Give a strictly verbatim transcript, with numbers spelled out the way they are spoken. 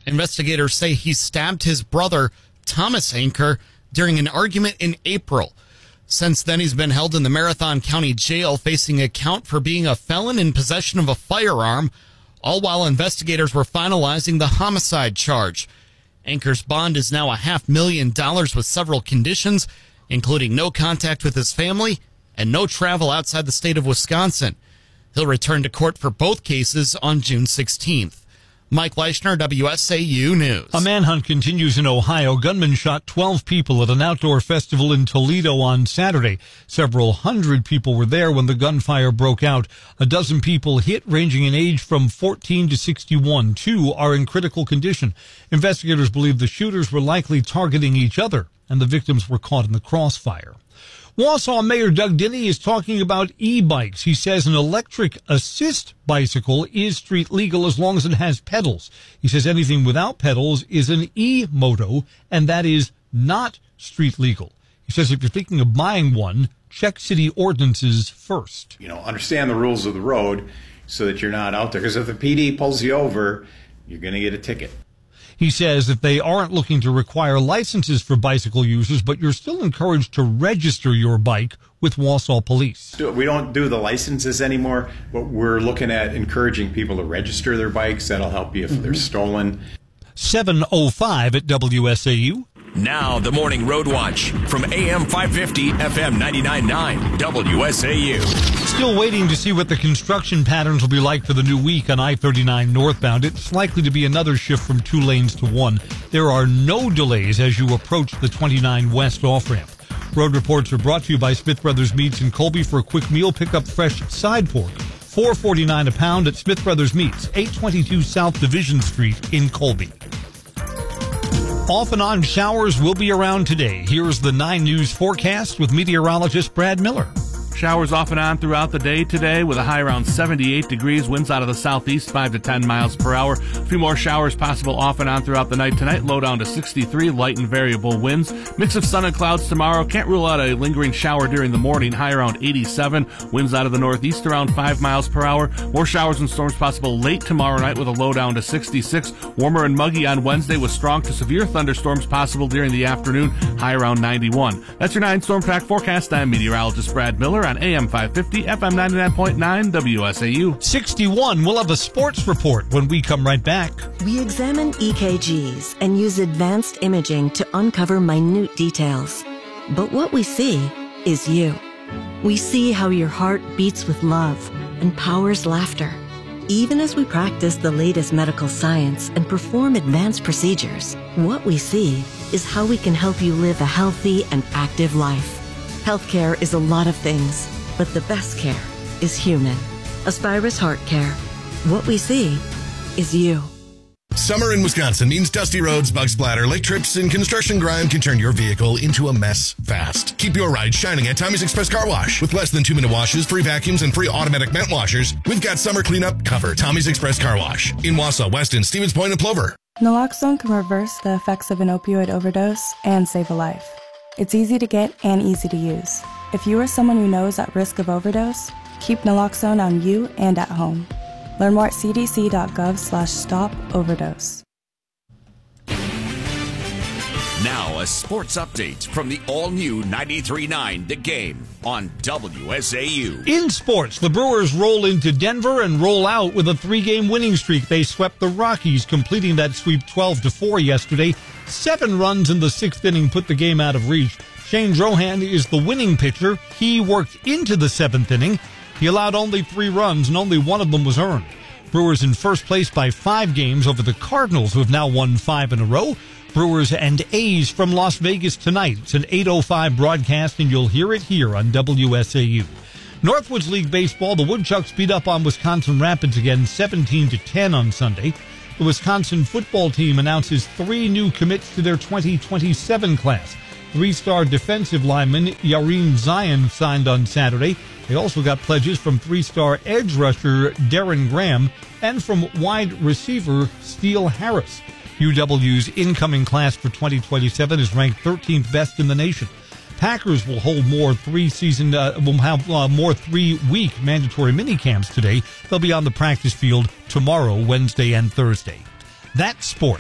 Investigators say he stabbed his brother, Thomas Anker, during an argument in April. Since then, he's been held in the Marathon County Jail, facing a count for being a felon in possession of a firearm, all while investigators were finalizing the homicide charge. Anker's bond is now a half million dollars with several conditions, including no contact with his family and no travel outside the state of Wisconsin. He'll return to court for both cases on June sixteenth. Mike Leischner, W S A U News. A manhunt continues in Ohio. Gunmen shot twelve people at an outdoor festival in Toledo on Saturday. Several hundred people were there when the gunfire broke out. A dozen people hit, ranging in age from fourteen to sixty-one. Two are in critical condition. Investigators believe the shooters were likely targeting each other, and the victims were caught in the crossfire. Wausau Mayor Doug Dinny is talking about e-bikes. He says an electric assist bicycle is street legal as long as it has pedals. He says anything without pedals is an e-moto, and that is not street legal. He says if you're thinking of buying one, check city ordinances first. You know, understand the rules of the road so that you're not out there. Because if the P D pulls you over, you're going to get a ticket. He says that they aren't looking to require licenses for bicycle users, but you're still encouraged to register your bike with Wausau Police. We don't do the licenses anymore, but we're looking at encouraging people to register their bikes. That'll help you if mm-hmm. they're stolen. seven oh five at W S A U. Now the Morning Road Watch from A M five fifty, F M ninety-nine point nine, W S A U. Still waiting to see what the construction patterns will be like for the new week on I thirty-nine northbound. It's likely to be another shift from two lanes to one. There are no delays as you approach the twenty-nine west off-ramp. Road reports are brought to you by Smith Brothers Meats in Colby. For a quick meal, pick up fresh side pork. four forty-nine a pound at Smith Brothers Meats, eight twenty-two South Division Street in Colby. Off and on showers will be around today. Here's the nine News forecast with meteorologist Brad Miller. Showers off and on throughout the day today with a high around seventy-eight degrees. Winds out of the southeast five to ten miles per hour. A few more showers possible off and on throughout the night tonight. Low down to sixty-three. Light and variable winds. Mix of sun and clouds tomorrow. Can't rule out a lingering shower during the morning. High around eighty-seven. Winds out of the northeast around five miles per hour. More showers and storms possible late tomorrow night with a low down to sixty-six. Warmer and muggy on Wednesday with strong to severe thunderstorms possible during the afternoon. High around ninety-one. That's your nine Storm Track forecast. I'm meteorologist Brad Miller on A M five fifty, F M ninety-nine point nine, W S A U. sixty-one. We'll have a sports report when we come right back. We examine E K Gs and use advanced imaging to uncover minute details. But what we see is you. We see how your heart beats with love and powers laughter. Even as we practice the latest medical science and perform advanced procedures, what we see is how we can help you live a healthy and active life. Healthcare is a lot of things, but the best care is human. Aspirus Heart Care. What we see is you. Summer in Wisconsin means dusty roads, bug splatter, lake trips, and construction grime can turn your vehicle into a mess fast. Keep your ride shining at Tommy's Express Car Wash. With less than two-minute washes, free vacuums, and free automatic mat washers, we've got summer cleanup covered. Tommy's Express Car Wash in Wausau, Weston, Stevens Point, and Plover. Naloxone can reverse the effects of an opioid overdose and save a life. It's easy to get and easy to use. If you or someone you know is at risk of overdose, keep naloxone on you and at home. Learn more at c d c dot gov slash stop overdose. Now a sports update from the all-new ninety-three point nine The Game on W S A U. In sports, the Brewers roll into Denver and roll out with a three-game winning streak. They swept the Rockies, completing that sweep twelve to four yesterday. Seven runs in the sixth inning put the game out of reach. Shane Drohan is the winning pitcher. He worked into the seventh inning. He allowed only three runs, and only one of them was earned. Brewers in first place by five games over the Cardinals, who have now won five in a row. Brewers and A's from Las Vegas tonight. It's an eight oh five broadcast, and you'll hear it here on W S A U. Northwoods League Baseball, the Woodchucks beat up on Wisconsin Rapids again, seventeen to ten on Sunday. The Wisconsin football team announces three new commits to their twenty twenty-seven class. Three-star defensive lineman Yareem Zion signed on Saturday. They also got pledges from three-star edge rusher Darren Graham and from wide receiver Steele Harris. U W's incoming class for twenty twenty-seven is ranked thirteenth best in the nation. Packers will hold more three-season, uh, will have uh, more three-week mandatory minicamps today. They'll be on the practice field tomorrow, Wednesday, and Thursday. That's sports.